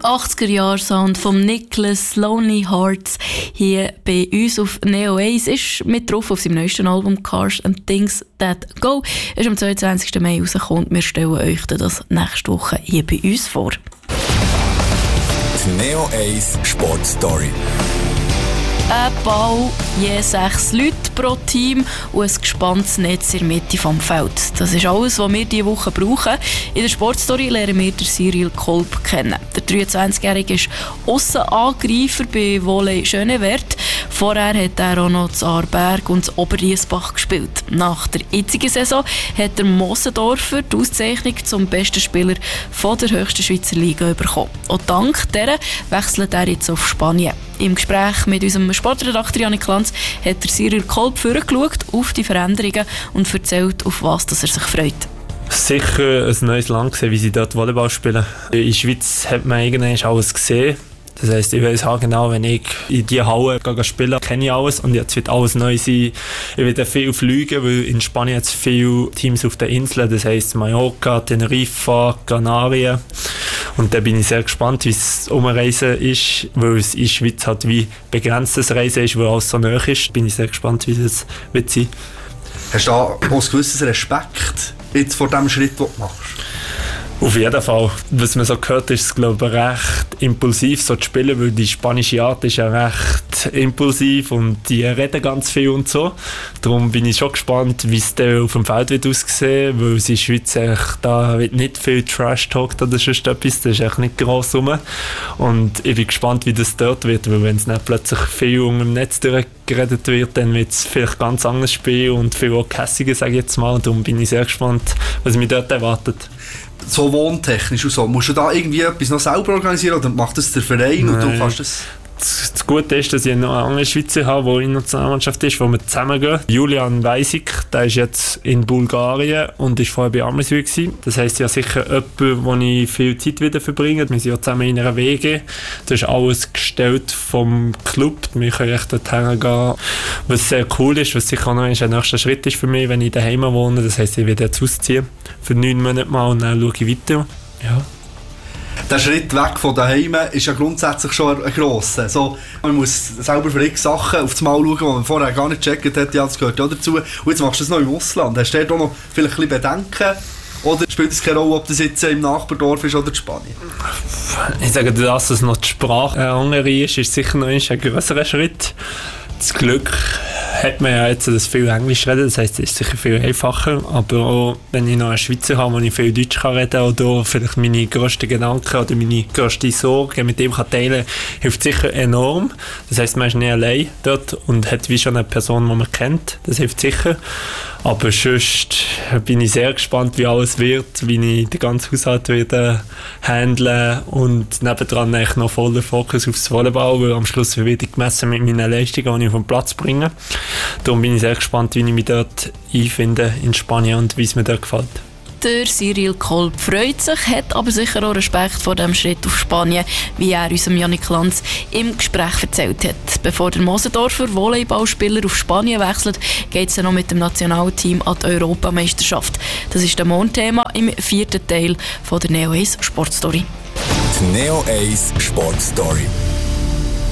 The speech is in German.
80er-Jahre-Sound von Nicholas Lonely Hearts hier bei uns auf Neo 1 ist mit drauf auf seinem neuesten Album Cars and Things That Go. Ist am 22. Mai rausgekommen. Wir stellen euch das nächste Woche hier bei uns vor. Die Neo 1 Sport Story. Ein Ball, je 6 Leute pro Team und ein gespanntes Netz in der Mitte des Feldes. Das ist alles, was wir diese Woche brauchen. In der Sportstory lernen wir den Cyril Kolb kennen. Der 23-Jährige ist Aussenangreifer bei Volley Schönewert. Vorher hat er auch noch zu Aarberg und zu Oberriesbach gespielt. Nach der jetzigen Saison hat der Moosendorfer die Auszeichnung zum besten Spieler von der höchsten Schweizer Liga bekommen. Und dank dieser wechselt er jetzt auf Spanien. Im Gespräch mit unserem Sportredakteur Janik Lanz hat der Cyril Kolb vorgeschaut auf die Veränderungen und erzählt, auf was er sich freut. Sicher ein neues Land gesehen, wie sie dort Volleyball spielen. In der Schweiz hat man eigentlich alles gesehen. Das heisst, ich weiss auch genau, wenn ich in diese Halle spiele, kenne ich alles und jetzt wird alles neu sein. Ich werde viel fliegen, weil in Spanien hat es viele Teams auf den Inseln, das heisst Mallorca, Teneriffa, Kanarien. Und da bin ich sehr gespannt, wie es umreisen ist, weil es in der Schweiz halt wie begrenztes Reisen ist, weil alles so nahe ist. Bin ich sehr gespannt, wie es wird sein. Hast du da auch ein gewisses Respekt jetzt vor dem Schritt, den du machst? Auf jeden Fall. Was man so gehört, ist es, glaube ich, recht impulsiv so zu spielen, weil die spanische Art ist ja recht impulsiv und die reden ganz viel und so. Darum bin ich schon gespannt, wie es dann auf dem Feld wird aussehen, weil es in der Schweiz da wird nicht viel Trash-Talk oder sonst etwas, das ist echt nicht gross rum. Und ich bin gespannt, wie das dort wird, weil wenn es nicht plötzlich viel unter dem Netz durchgeredet wird, dann wird es vielleicht ganz anderes Spiel und viel auch gehässiger, sage ich jetzt mal. Darum bin ich sehr gespannt, was mich dort erwartet. So wohntechnisch und so, musst du da irgendwie etwas noch selber organisieren oder macht das der Verein? Nein. Und du kannst das? Das Gute ist, dass ich noch eine andere Schweizer habe, die in der Nationalmannschaft ist, wo wir zusammengehen. Julian Weisig, der ist jetzt in Bulgarien und ist vorher bei Ammerswil gewesen. Das heisst, ja sicher jemand, wo ich viel Zeit wieder verbringe. Wir sind ja zusammen in einer WG. Das ist alles gestellt vom Club. Wir können echt dorthin gehen, was sehr cool ist, was sicher auch noch ein nächster Schritt ist für mich, wenn ich daheim wohne. Das heisst, ich werde jetzt ausziehen für 9 Monate mal und dann schaue ich weiter. Ja. Der Schritt weg von daheim ist ja grundsätzlich schon ein grosser. So, man muss selber für x Sachen auf das Mal schauen, die man vorher gar nicht gecheckt hat. Ja, das gehört ja dazu. Und jetzt machst du das noch im Ausland. Hast du da noch vielleicht ein bisschen Bedenken? Oder spielt es keine Rolle, ob das jetzt im Nachbardorf ist oder in Spanien? Ich sage, dass es noch die Sprache andere ist sicher noch ein grösserer Schritt. Das Glück hat man ja jetzt, dass viel Englisch reden, das heisst, es ist sicher viel einfacher, aber auch wenn ich noch einen Schweizer habe, wo ich viel Deutsch kann reden oder vielleicht meine grössten Gedanken oder meine grösste Sorge mit ihm kann teilen, hilft sicher enorm. Das heisst, man ist nicht allein dort und hat wie schon eine Person, die man kennt, das hilft sicher. Aber sonst bin ich sehr gespannt, wie alles wird, wie ich den ganzen Haushalt werde handeln und nebendran eigentlich noch voller Fokus aufs Volleyball, weil am Schluss werde ich gemessen mit meinen Leistungen, die ich auf den Platz bringe. Darum bin ich sehr gespannt, wie ich mich dort einfinde in Spanien und wie es mir dort gefällt. Der Cyril Kolb freut sich, hat aber sicher auch Respekt vor dem Schritt auf Spanien, wie er unserem Janik Lanz im Gespräch erzählt hat. Bevor der Moosendorfer Volleyballspieler auf Spanien wechselt, geht es noch mit dem Nationalteam an die Europameisterschaft. Das ist das Mondthema im 4. Teil von der Neo 1 Sportstory. Die Neo 1 Sportstory.